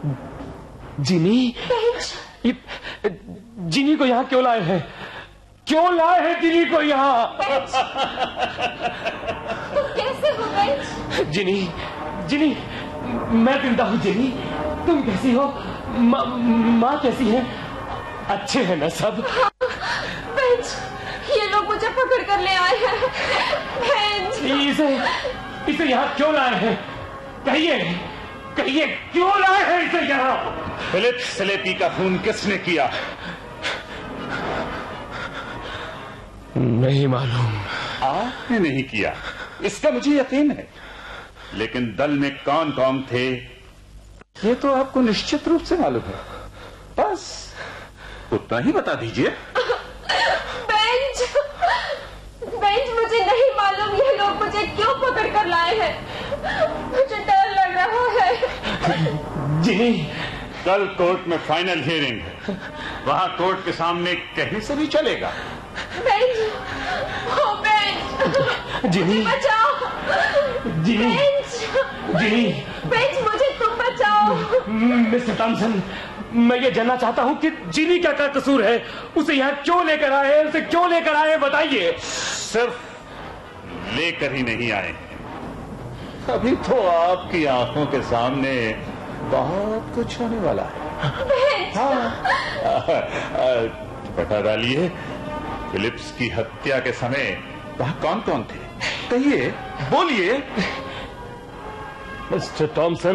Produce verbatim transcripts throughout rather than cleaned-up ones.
जिनी, ये जिनी को यहाँ क्यों लाए हैं? क्यों लाए हैं जिनी को यहाँ? तुम कैसे हो बेंच? जिनी, जिनी, मैं जिंदा हूँ जिनी। तुम कैसी हो? माँ मा कैसी है? अच्छे हैं ना सब? हाँ, बेंच, ये लोग मुझे पकड़ कर ले आए हैं। बेंच, इसे इसे यहाँ क्यों लाए हैं? कहिए, कहिए क्यों लाए हैं इसे यहाँ? फिलिप्स सेलेपी का खून किसने किया? नहीं मालूम। आपने नहीं किया, इसका मुझे यकीन है, लेकिन दल में कौन कौन थे ये तो आपको निश्चित रूप से मालूम है। बस उतना ही बता दीजिए। बेंच, बेंच, मुझे नहीं मालूम ये लोग मुझे क्यों पकड़ कर लाए हैं। मुझे डर लग रहा है। जिनी, कल कोर्ट में फाइनल हियरिंग है, वहां कोर्ट के सामने कहीं से भी चलेगा। बेंच, ओ बेंच, जिनी, बचाओ। जिनी, बेंच, जिनी, बेंच, मुझे तुम बचाओ। मिस्टर टॉमसन, मैं ये जानना चाहता हूँ कि जिनी का क्या कसूर है? उसे यहाँ क्यों लेकर आए? उसे क्यों लेकर आए बताइए। सिर्फ लेकर ही नहीं आए, अभी तो आपकी आंखों के सामने बहुत कुछ होने वाला है। हाँ, पता डालिए, फिलिप्स की हत्या के समय वहां कौन कौन थे? कहिए, बोलिए। मिस्टर टॉमसन,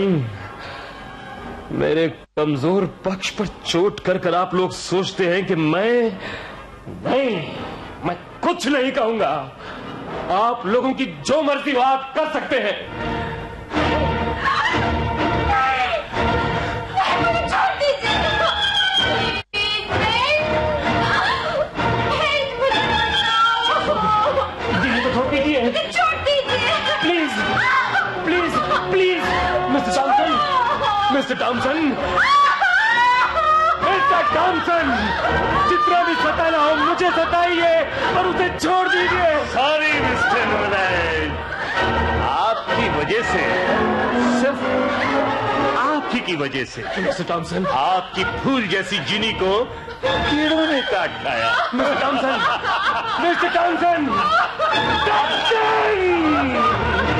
मेरे कमजोर पक्ष पर चोट कर कर आप लोग सोचते हैं कि मैं नहीं, मैं कुछ नहीं कहूंगा। आप लोगों की जो मर्जी हो आप कर सकते हैं। जिनी को छोड़ दीजिए, please, please, please. Mister Thomson, mister Thomson, mister Thomson, जितना भी सताना हो मुझे सताइए, पर उसे छोड़ दीजिए। सॉरी मिस्टर नोलैंड, आपकी वजह से, सिर्फ आप ही की वजह से मिस्टर टॉमसन, आपकी फूल जैसी जिनी को कीड़ों ने काट खाया। Mister Thomson, mister Thomson, Thomson!